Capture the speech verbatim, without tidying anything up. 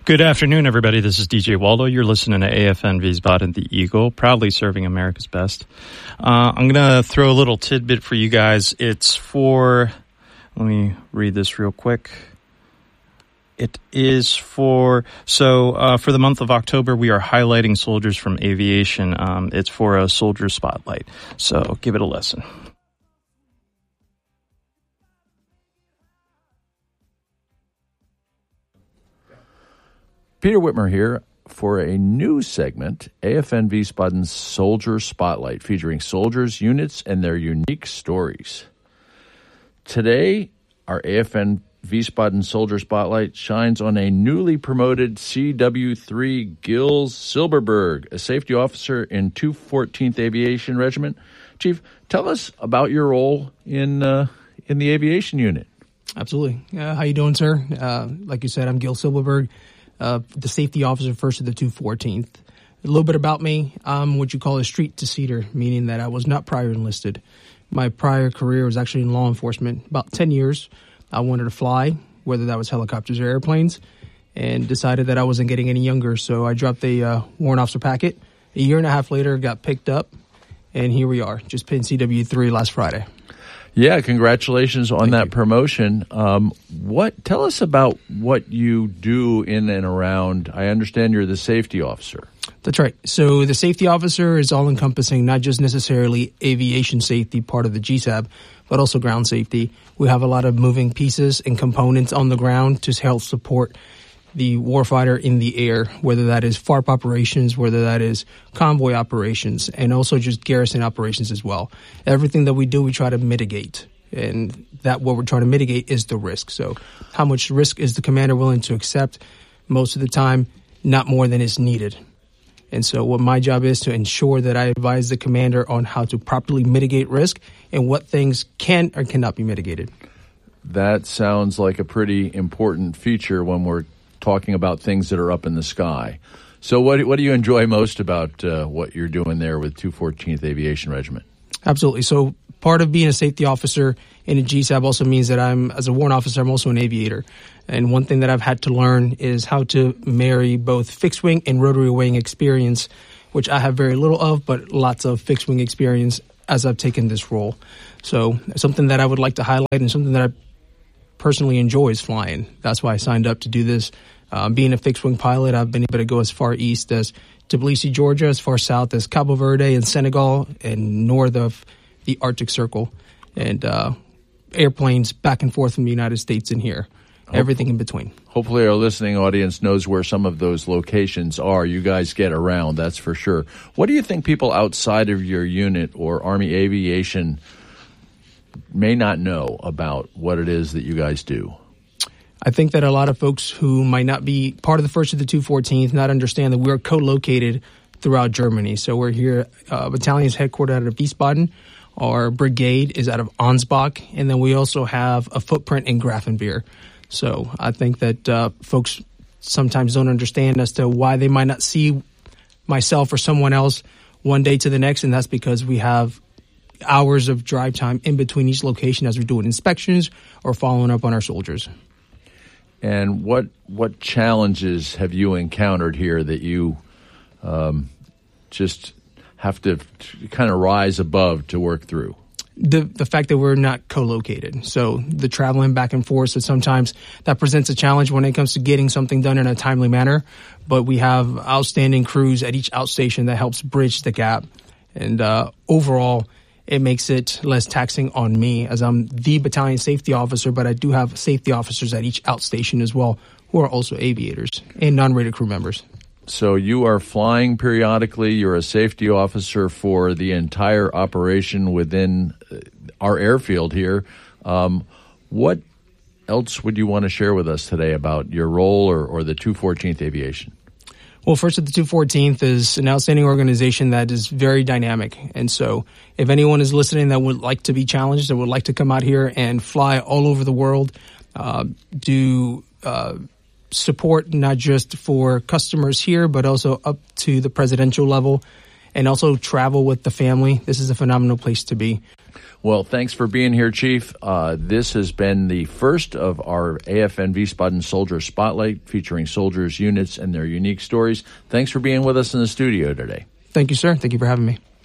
Good afternoon, everybody. This is D J Waldo. You're listening to A F N Wiesbaden, the Eagle, proudly serving America's best. Uh, I'm going to throw a little tidbit for you guys. It's for, let me read this real quick. It is for, so uh, for the month of October, we are highlighting soldiers from aviation. Um, it's for a soldier spotlight. So give it a listen. Peter Whitmer here for a new segment, A F N Wiesbaden's Soldier Spotlight, featuring soldiers, units, and their unique stories. Today, our A F N Wiesbaden Soldier Spotlight shines on a newly promoted C W three Gilles Silberberg, a safety officer in two fourteenth Aviation Regiment. Chief, tell us about your role in uh, in the aviation unit. Absolutely. Uh, how you doing, sir? Uh, like you said, I'm Gilles Silberberg. Uh, the safety officer first of the two fourteenth. A little bit about me. I'm what you call a street to-seater, meaning that I was not prior enlisted. My prior career was actually in law enforcement. About ten years, I wanted to fly, whether that was helicopters or airplanes, and decided that I wasn't getting any younger, so I dropped a uh, warrant officer packet. A year and a half later, got picked up, and here we are. Just pinned C W three last Friday. Yeah, congratulations on Thank that you. promotion. Um, what? Tell us about what you do in and around. I understand you're the safety officer. That's right. So the safety officer is all-encompassing, not just necessarily aviation safety, part of the G S A B, but also ground safety. We have a lot of moving pieces and components on the ground to help support the warfighter in the air, whether that is F A R P operations, whether that is convoy operations, and also just garrison operations as well. Everything that we do, we try to mitigate. And that what we're trying to mitigate is the risk. So how much risk is the commander willing to accept? Most of the time, not more than is needed. And so what my job is to ensure that I advise the commander on how to properly mitigate risk and what things can or cannot be mitigated. That sounds like a pretty important feature when we're talking about things that are up in the sky. So what, what do you enjoy most about uh, what you're doing there with two fourteenth Aviation Regiment? Absolutely. So part of being a safety officer in a G S A B also means that I'm, as a warrant officer, I'm also an aviator. And one thing that I've had to learn is how to marry both fixed wing and rotary wing experience, which I have very little of, but lots of fixed wing experience as I've taken this role. So something that I would like to highlight and something that I personally enjoy is flying. That's why I signed up to do this. Um, being a fixed-wing pilot, I've been able to go as far east as Tbilisi, Georgia, as far south as Cabo Verde and Senegal, and north of the Arctic Circle, and uh, airplanes back and forth from the United States in here, everything in between. Hopefully our listening audience knows where some of those locations are. You guys get around, that's for sure. What do you think people outside of your unit or Army Aviation may not know about what it is that you guys do? I think that a lot of folks who might not be part of the first of the two fourteenth not understand that we're co-located throughout Germany. So we're here, uh, battalion is headquartered out of Wiesbaden. Our brigade is out of Ansbach. And then we also have a footprint in Grafenwehr. So I think that uh, folks sometimes don't understand as to why they might not see myself or someone else one day to the next. And that's because we have hours of drive time in between each location as we're doing inspections or following up on our soldiers. And what what challenges have you encountered here that you um, just have to kind of rise above to work through? The the fact that we're not co-located. So the traveling back and forth, so sometimes that presents a challenge when it comes to getting something done in a timely manner. But we have outstanding crews at each outstation that helps bridge the gap. And uh, overall, it makes it less taxing on me as I'm the battalion safety officer, but I do have safety officers at each outstation as well who are also aviators and non-rated crew members. So you are flying periodically. You're a safety officer for the entire operation within our airfield here. Um, what else would you want to share with us today about your role or, or the two fourteenth Aviation? Well, First of the two fourteenth is an outstanding organization that is very dynamic. And so if anyone is listening that would like to be challenged, that would like to come out here and fly all over the world, uh, do uh, support not just for customers here, but also up to the presidential level, and also travel with the family, this is a phenomenal place to be. Well, thanks for being here, Chief. Uh, this has been the first of our A F N Wiesbaden Soldier Spotlight featuring soldiers, units, and their unique stories. Thanks for being with us in the studio today. Thank you, sir. Thank you for having me.